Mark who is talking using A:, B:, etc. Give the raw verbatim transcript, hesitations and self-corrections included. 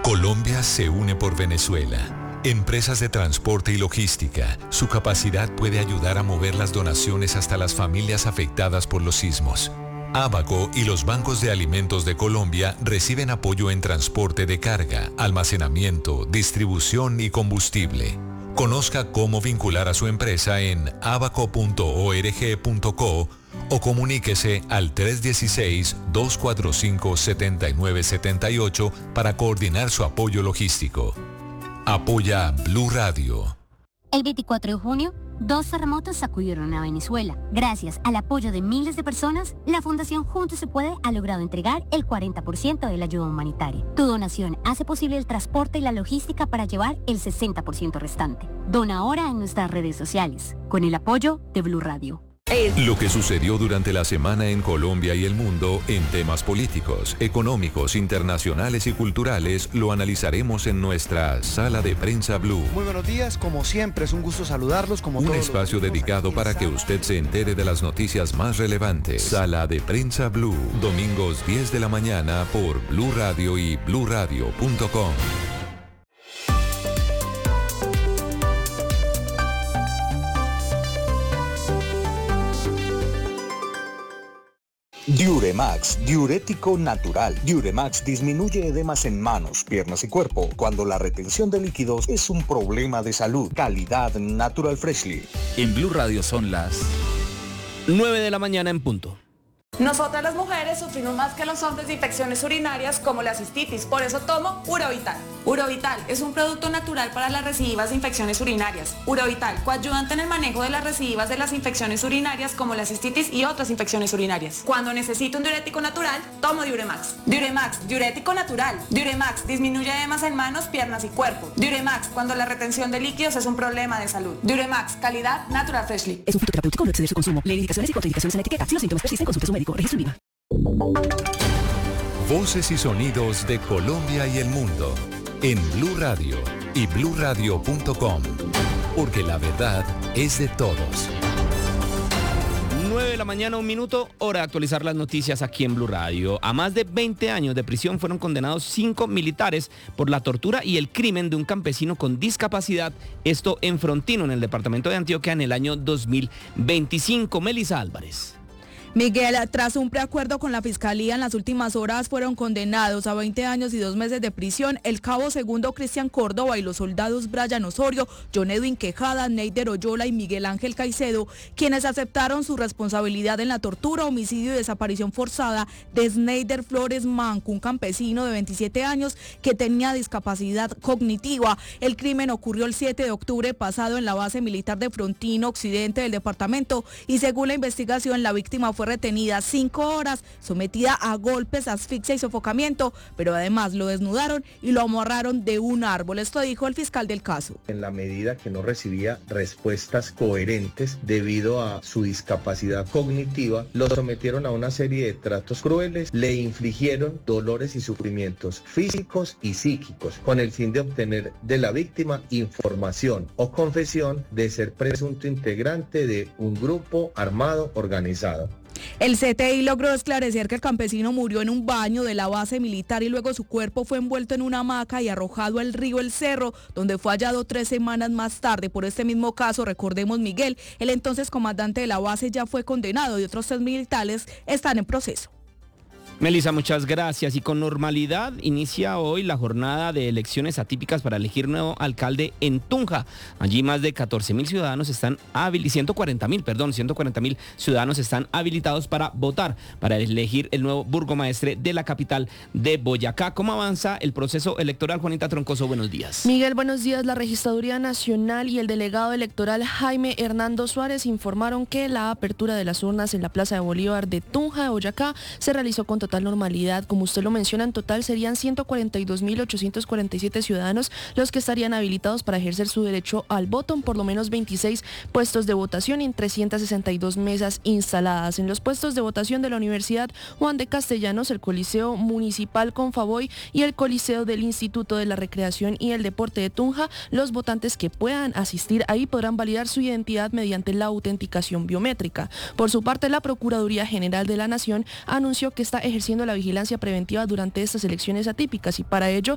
A: Colombia se une por Venezuela. Empresas de transporte y logística, su capacidad puede ayudar a mover las donaciones hasta las familias afectadas por los sismos. Abaco y los bancos de alimentos de Colombia reciben apoyo en transporte de carga, almacenamiento, distribución y combustible. Conozca cómo vincular a su empresa en abaco punto org punto co o comuníquese al tres uno seis, dos cuatro cinco, siete nueve siete ocho para coordinar su apoyo logístico. Apoya Blue Radio.
B: El veinticuatro de junio, dos terremotos sacudieron a Venezuela. Gracias al apoyo de miles de personas, la Fundación Juntos se Puede ha logrado entregar el cuarenta por ciento de la ayuda humanitaria. Tu donación hace posible el transporte y la logística para llevar el sesenta por ciento restante. Dona ahora en nuestras redes sociales, con el apoyo de Blue Radio.
A: Lo que sucedió durante la semana en Colombia y el mundo en temas políticos, económicos, internacionales y culturales lo analizaremos en nuestra Sala de Prensa Blue.
C: Muy buenos días, como siempre es un gusto saludarlos. Como
A: un espacio dedicado para que usted se entere de las noticias más relevantes. Sala de Prensa Blue, domingos diez de la mañana por Blue Radio y blue radio punto com.
D: Diuremax, diurético natural. Diuremax disminuye edemas en manos, piernas y cuerpo cuando la retención de líquidos es un problema de salud. Calidad Natural Freshly.
E: En Blue Radio son las nueve de la mañana en punto.
F: Nosotras las mujeres sufrimos más que los hombres de infecciones urinarias como la cistitis, por eso tomo Urovital. Urovital es un producto natural para las recidivas de infecciones urinarias. Urovital, coayudante en el manejo de las recidivas de las infecciones urinarias como la cistitis y otras infecciones urinarias. Cuando necesito un diurético natural, tomo Diuremax. Diuremax, diurético natural. Diuremax, disminuye edemas en manos, piernas y cuerpo. Diuremax, cuando la retención de líquidos es un problema de salud. Diuremax, calidad Natural Freshly.
G: Es un fitoterapéutico, no excede su consumo. Lee indicaciones y contraindicaciones en la etiqueta. Si los síntomas persisten, consulte a su médico. Registro IVA.
A: Voces y sonidos de Colombia y el mundo en Blue Radio y blue radio punto com, porque la verdad es de todos.
E: nueve de la mañana, un minuto, hora de actualizar las noticias aquí en Blue Radio. A más de veinte años de prisión fueron condenados cinco militares por la tortura y el crimen de un campesino con discapacidad, esto en Frontino, en el departamento de Antioquia, en el año dos mil veinticinco. Melissa Álvarez.
H: Miguel, tras un preacuerdo con la Fiscalía, en las últimas horas fueron condenados a veinte años y dos meses de prisión el cabo segundo Cristian Córdoba y los soldados Brian Osorio, John Edwin Quejada, Neider Oyola y Miguel Ángel Caicedo, quienes aceptaron su responsabilidad en la tortura, homicidio y desaparición forzada de Sneider Flores Manco, un campesino de veintisiete años que tenía discapacidad cognitiva. El crimen ocurrió el siete de octubre pasado en la base militar de Frontino, occidente del departamento, y según la investigación, la víctima fue retenida cinco horas, sometida a golpes, asfixia y sofocamiento, pero además lo desnudaron y lo amarraron de un árbol. Esto dijo el fiscal del caso.
I: En la medida que no recibía respuestas coherentes debido a su discapacidad cognitiva, lo sometieron a una serie de tratos crueles, le infligieron dolores y sufrimientos físicos y psíquicos, con el fin de obtener de la víctima información o confesión de ser presunto integrante de un grupo armado organizado.
H: El C T I logró esclarecer que el campesino murió en un baño de la base militar y luego su cuerpo fue envuelto en una hamaca y arrojado al río El Cerro, donde fue hallado tres semanas más tarde. Por este mismo caso, recordemos, Miguel, el entonces comandante de la base, ya fue condenado y otros tres militares están en proceso.
E: Melissa, muchas gracias. Y con normalidad inicia hoy la jornada de elecciones atípicas para elegir nuevo alcalde en Tunja. Allí más de catorce mil ciudadanos están habilitados, ciento cuarenta mil, perdón, ciento cuarenta mil ciudadanos están habilitados para votar, para elegir el nuevo burgomaestre de la capital de Boyacá. ¿Cómo avanza el proceso electoral? Juanita Troncoso, buenos días.
J: Miguel, buenos días. La Registraduría Nacional y el delegado electoral Jaime Hernando Suárez informaron que la apertura de las urnas en la Plaza de Bolívar de Tunja de Boyacá se realizó con total normalidad. Como usted lo menciona, en total serían ciento cuarenta y dos mil ochocientos cuarenta y siete ciudadanos los que estarían habilitados para ejercer su derecho al voto en por lo menos veintiséis puestos de votación y en trescientas sesenta y dos mesas instaladas. En los puestos de votación de la Universidad Juan de Castellanos, el Coliseo Municipal Confavoy y el Coliseo del Instituto de la Recreación y el Deporte de Tunja, los votantes que puedan asistir ahí podrán validar su identidad mediante la autenticación biométrica. Por su parte, la Procuraduría General de la Nación anunció que está ejerciendo la vigilancia preventiva durante estas elecciones atípicas y para ello